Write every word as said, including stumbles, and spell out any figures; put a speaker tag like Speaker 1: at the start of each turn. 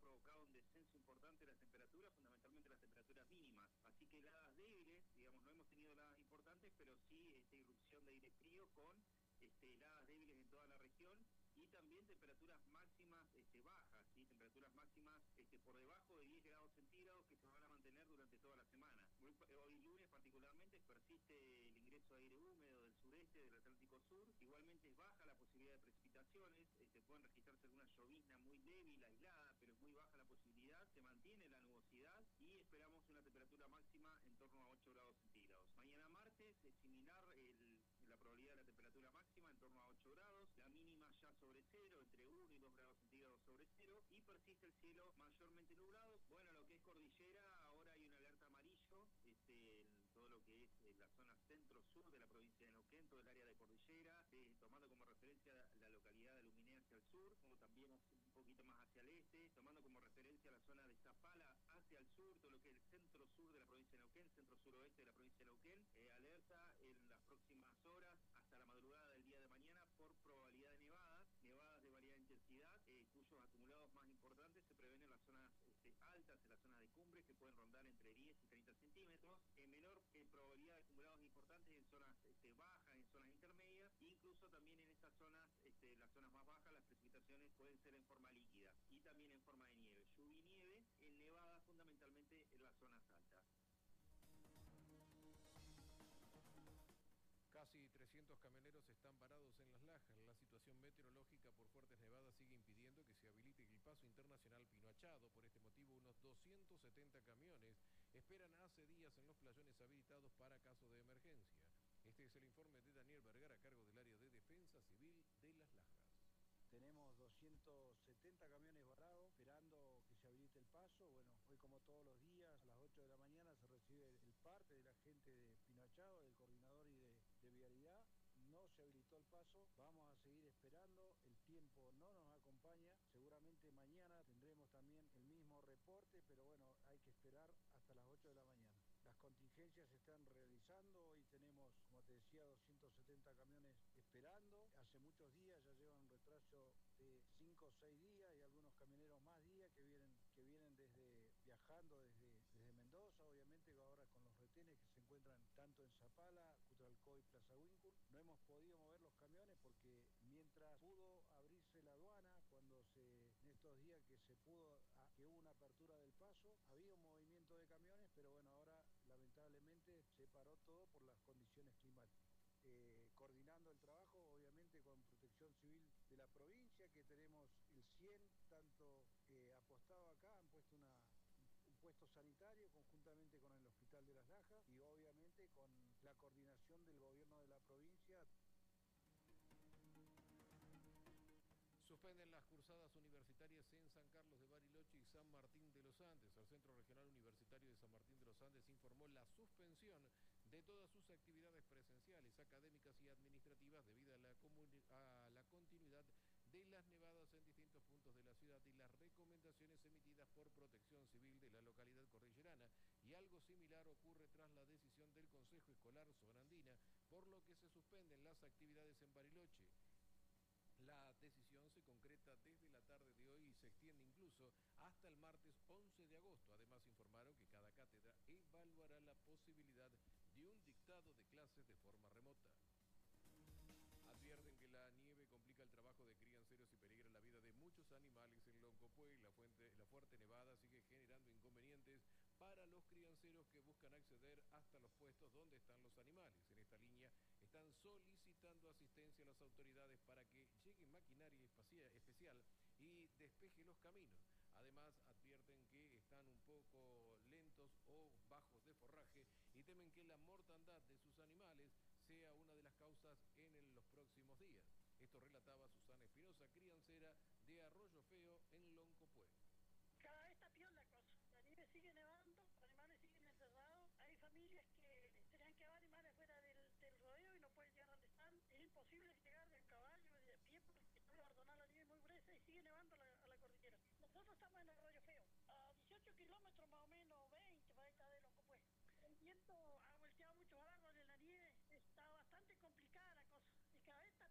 Speaker 1: provocado un descenso importante de las temperaturas, fundamentalmente las temperaturas mínimas. Así que heladas débiles, digamos, no hemos tenido heladas importantes, pero sí esta irrupción de aire frío con este, heladas débiles en toda la región. Y también temperaturas máximas este, bajas, ¿sí? Temperaturas máximas este, por debajo de diez grados centígrados que se van a mantener durante toda la semana. Hoy, hoy lunes particularmente persiste el ingreso de aire húmedo del sureste, del Atlántico Sur. Igualmente es baja la posibilidad de precipitaciones, este, pueden registrarse alguna llovizna muy débil, aislada, pero es muy baja la posibilidad. Se mantiene la nubosidad y esperamos una temperatura máxima en torno a ocho grados centígrados. Mañana martes es similar el, la probabilidad de la temperatura máxima en torno a ocho grados, la mínima ya sobre cero, entre uno y dos grados centígrados sobre cero, y persiste el cielo mayormente nublado. Bueno, lo que es cordillera, ahora hay una alerta amarillo, este, en todo lo que es en la zona centro-sur de la provincia de Neuquén, todo el área de cordillera, eh, tomando como referencia la, la localidad de Luminé hacia el sur, como también un poquito más hacia el este, tomando como referencia la zona de Zapala hacia el sur, todo lo que es el centro-sur de la provincia de Neuquén, centro-suroeste de la provincia de Neuquén, eh, alerta en las próximas horas hasta la madrugada del día de mañana por probabilidad de nevadas, nevadas de variada intensidad, eh, cuyos acumulados más importantes se prevén en las zonas este, altas, en las zonas de cumbres, que pueden rondar entre diez y treinta centímetros, eh, menor eh, probabilidad de acumulados importantes en zonas este, bajas, en zonas intermedias, e incluso también en estas zonas, este, las zonas más bajas, las precipitaciones pueden ser en forma líquida y también en forma de nieve, lluvia y nieve en nevadas fundamentalmente en las zonas altas.
Speaker 2: Casi trescientos camioneros están varados en Las Lajas. La situación meteorológica por fuertes nevadas sigue impidiendo que se habilite el paso internacional Pino Achado. Por este motivo, unos doscientos setenta camiones esperan hace días en los playones habilitados para caso de emergencia. Este es el informe de Daniel Vergara, a cargo del área de Defensa Civil de Las Lajas.
Speaker 3: Tenemos doscientos setenta camiones varados esperando que se habilite el paso. Bueno, hoy como todos los días a las ocho de la mañana se recibe el parte de la gente de Pino Achado, del coordinador y de, de vialidad. No se habilitó el paso, vamos a seguir esperando, el tiempo no nos acompaña, seguramente mañana tendremos también el mismo reporte, pero bueno, hay que esperar hasta las ocho de la mañana. Las contingencias se están realizando, hoy tenemos, como te decía, doscientos setenta camiones esperando, hace muchos días ya llevan un retraso de cinco o seis días y algunos camioneros más días que vienen, que vienen desde, viajando desde, desde Mendoza, obviamente ahora con los retenes que se encuentran tanto en Zapala, Cutralcó y Plaza Wincur. No hemos podido mover los camiones porque mientras pudo abrirse la aduana, cuando se, en estos días que se pudo, que hubo una apertura del paso, había un movimiento de camiones, pero bueno, ahora lamentablemente se paró todo por las condiciones climáticas. Eh, coordinando el trabajo, obviamente con Protección Civil de la provincia, que tenemos el cien, tanto eh, apostado acá, han puesto una, un puesto sanitario conjuntamente con el Hospital de Las Lajas y obviamente con la coordinación del gobierno de la provincia.
Speaker 2: Suspenden las cursadas universitarias en San Carlos de Bariloche y San Martín de los Andes. El Centro Regional Universitario de San Martín de los Andes informó la suspensión de todas sus actividades presenciales, académicas y administrativas debido a la, a la continuidad de las nevadas en distintos puntos de la ciudad y las recomendaciones emitidas por Protección Civil de la localidad cordillerana. Y algo similar ocurre tras la decisión del Consejo Escolar Sobrandina, por lo que se suspenden las actividades en Bariloche. La decisión se concreta desde la tarde de hoy y se extiende incluso hasta el martes once de agosto. Además, informaron que cada cátedra evaluará la posibilidad de un dictado de clases de forma remota. Advierten que la nieve complica el trabajo de crianceros y peligra la vida de muchos animales en Loncopué. La, fuente, la fuerte nevada sigue generando inconvenientes para los crianceros que buscan acceder hasta los puestos donde están los animales. En esta línea están solicitando asistencia a las autoridades para que llegue maquinaria especial y despeje los caminos. Además, advierten que están un poco lentos o bajos de forraje y temen que la mortandad de sus animales sea una de las causas en el, los próximos días. Esto relataba Susana Espinosa, criancera de Arroyo Feo en Loncopué.
Speaker 4: Cada vez está peor la cosa. La nieve sigue nevando, los animales siguen encerrados. Hay familias que tenían que llevar animales fuera del, del rodeo y no pueden llegar donde están. Es imposible llegar de caballo y de pie porque está abandonada la nieve muy gruesa y sigue nevando a la, a la cordillera. Nosotros estamos en Arroyo Feo, a dieciocho kilómetros más o menos, veinte para esta de Loncopué. El viento